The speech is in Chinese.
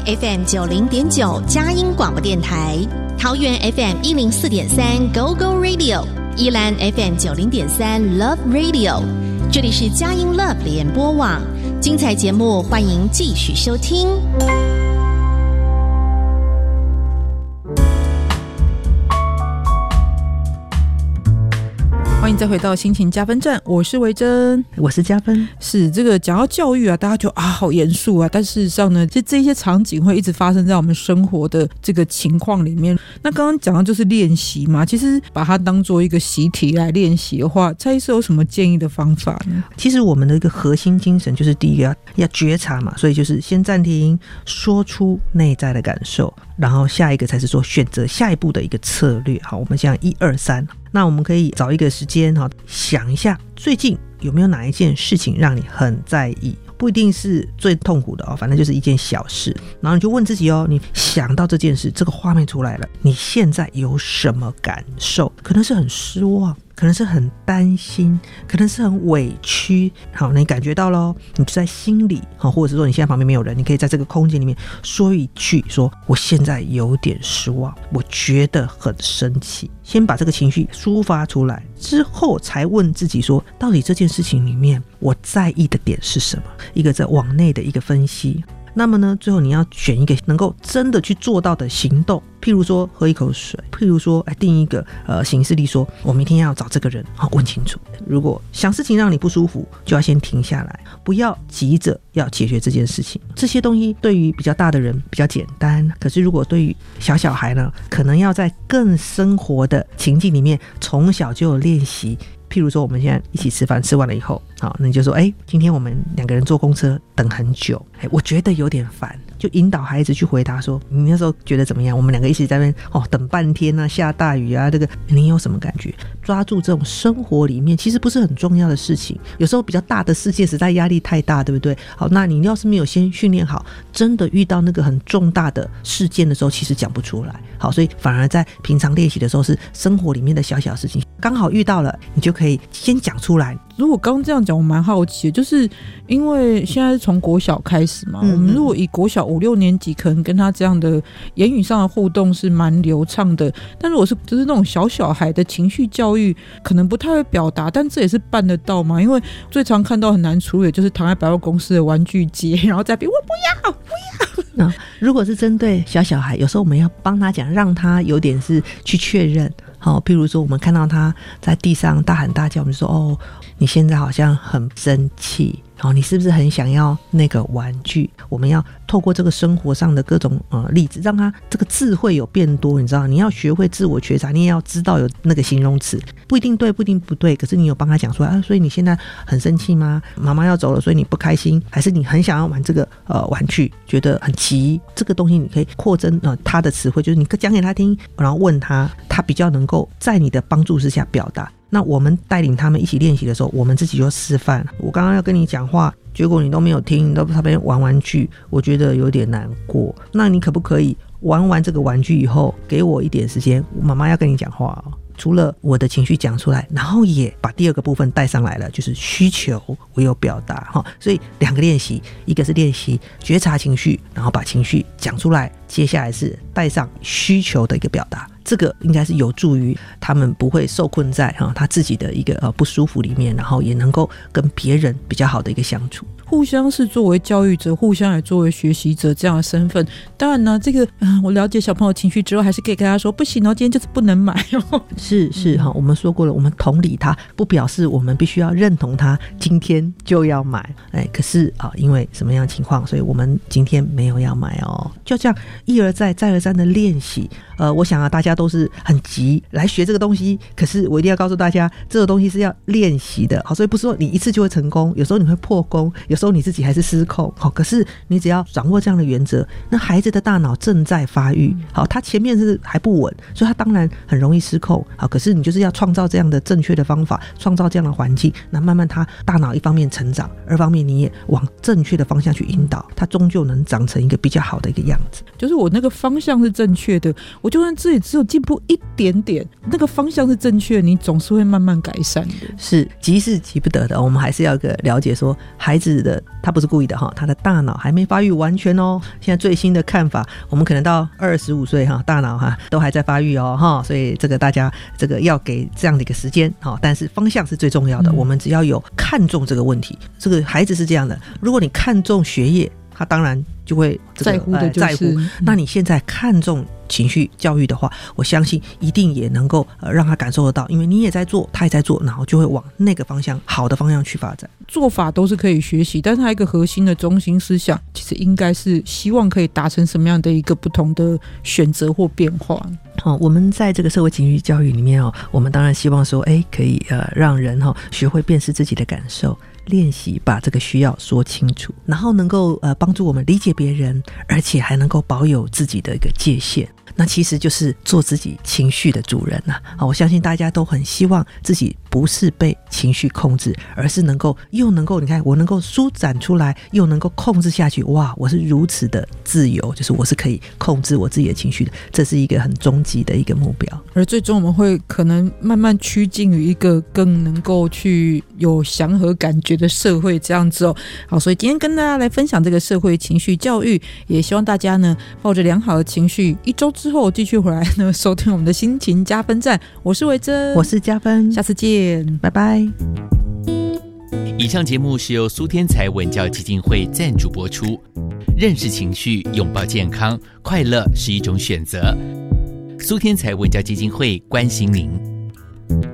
FM 90.9佳音广播电台，桃园 FM 104.3 Go Go Radio， 宜兰 FM 90.3 Love Radio， 这里是佳音 Love 联播网，精彩节目欢迎继续收听。 欢迎再回到心情加分站，我是维珍， 我是加分。 是这个讲到教育啊，大家就好严肃啊，但事实上呢，就这些场景会一直发生在我们生活的这个情况里面。那刚刚讲的就是练习嘛，其实把它当做一个习题来练习的话，蔡医师有什么建议的方法呢？ 其实我们的一个核心精神就是第一个要觉察嘛，所以就是先暂停，说出内在的感受，然后下一个才是说选择下一步的一个策略。好，我们讲1、2、3。那我们可以找一个时间想一下最近有没有哪一件事情让你很在意，不一定是最痛苦的反正就是一件小事，然后你就问自己你想到这件事，这个画面出来了，你现在有什么感受？可能是很失望，可能是很担心，可能是很委屈。好，你感觉到咯，你就在心里或者是说你现在旁边没有人，你可以在这个空间里面说一句，说我现在有点失望，我觉得很生气，先把这个情绪抒发出来，之后才问自己说，到底这件事情里面我在意的点是什么，一个在往内的一个分析。那么呢，最后你要选一个能够真的去做到的行动，譬如说喝一口水，譬如说定一个行事历，说我明天要找这个人问清楚。如果想事情让你不舒服，就要先停下来，不要急着要解决这件事情。这些东西对于比较大的人比较简单，可是如果对于小孩呢，可能要在更生活的情境里面从小就有练习。譬如说我们现在一起吃饭，吃完了以后，好，那你就说今天我们2个人坐公车等很久，我觉得有点烦，就引导孩子去回答说，你那时候觉得怎么样？我们2个一起在那边等半天啊，下大雨啊，这个你有什么感觉？抓住这种生活里面其实不是很重要的事情，有时候比较大的事件实在压力太大，对不对？好，那你要是没有先训练好，真的遇到那个很重大的事件的时候，其实讲不出来。好，所以反而在平常练习的时候，是生活里面的小小事情，刚好遇到了，你就可以先讲出来。 如果刚刚这样讲，我蛮好奇的，就是因为现在是从国小开始嘛，我们如果以国小5、6年级，可能跟他这样的言语上的互动是蛮流畅的，但如果是就是那种小孩的情绪教育，可能不太会表达，但这也是办得到嘛？因为最常看到很难处理，就是躺在百货公司的玩具街，然后在边我不要。 如果是针对小孩，有时候我们要帮他讲，让他有点是去确认。好，譬如说我们看到他在地上大喊大叫，我们就说你现在好像很生气，你是不是很想要那个玩具？我们要透过这个生活上的各种例子，让他这个智慧有变多，你知道，你要学会自我觉察，你也要知道有那个形容词，不一定对，不一定不对，可是你有帮他讲出来所以你现在很生气吗？妈妈要走了，所以你不开心，还是你很想要玩这个玩具，觉得很急？这个东西你可以扩增他的词汇，就是你讲给他听，然后问他，他比较能够在你的帮助之下表达。那我们带领他们一起练习的时候，我们自己就示范。我刚刚要跟你讲话，结果你都没有听，你都在那边玩玩具，我觉得有点难过。那你可不可以玩完这个玩具以后，给我一点时间，妈妈要跟你讲话除了我的情绪讲出来，然后也把第2个部分带上来了，就是需求我有表达所以2个练习，一个是练习觉察情绪，然后把情绪讲出来，接下来是带上需求的一个表达。这个应该是有助于他们不会受困在他自己的一个不舒服里面，然后也能够跟别人比较好的一个相处。 互相是作为教育者，互相也作为学习者这样的身份。当然呢，这个我了解小朋友情绪之后，还是可以跟他说不行今天就是不能买是我们说过了，我们同理他，不表示我们必须要认同他今天就要买。可是因为什么样的情况，所以我们今天没有要买就这样一而再再而三的练习。我想大家都是很急来学这个东西，可是我一定要告诉大家，这个东西是要练习的。好，所以不是说你一次就会成功，有时候你会破功，有时候你自己还是失控。好，可是你只要掌握这样的原则，那孩子的大脑正在发育，好，他前面是还不稳，所以他当然很容易失控。好，可是你就是要创造这样的正确的方法，创造这样的环境，那慢慢他大脑一方面成长，二方面你也往正确的方向去引导，他终究能长成一个比较好的一个样子。 就是我那个方向是正确的，我就算自己只有进步一点点，那个方向是正确的，你总是会慢慢改善的。 是急是急不得的，我们还是要一个了解说孩子个他不是故意的哈，他的大脑还没发育完全哦。现在最新的看法，我们可能到25岁哈，大脑哈都还在发育哦哈，所以这个大家这个要给这样的一个时间哈，但是方向是最重要的。我们只要有看重这个问题，这个孩子是这样的，如果你看重学业，他当然就会在乎的就是在乎。那你现在看重情绪教育的话，我相信一定也能够让他感受得到，因为你也在做，他也在做，然后就会往那个方向好的方向去发展。 做法都是可以学习，但是它一个核心的中心思想其实应该是希望可以达成什么样的一个不同的选择或变化。 我们在这个社会情绪教育里面我们当然希望说可以让人学会辨识自己的感受，练习把这个需要说清楚，然后能够帮助我们理解别人，而且还能够保有自己的一个界限。那其实就是做自己情绪的主人我相信大家都很希望自己不是被情绪控制，而是又能够你看我能够舒展出来，又能够控制下去。哇，我是如此的自由，就是我是可以控制我自己的情绪的，这是一个很终极的一个目标。 而最终我们会可能慢慢趋近于一个更能够去有祥和感觉的社会这样子好，所以今天跟大家来分享这个社会情绪教育，也希望大家呢抱着良好的情绪，1周之后继续回来呢收听我们的心情加分站。我是维珍， 我是加分， 下次见， 拜拜。 以上节目是由苏天才文教基金会赞助播出。认识情绪，拥抱健康，快乐是一种选择。苏天才文教基金会关心您。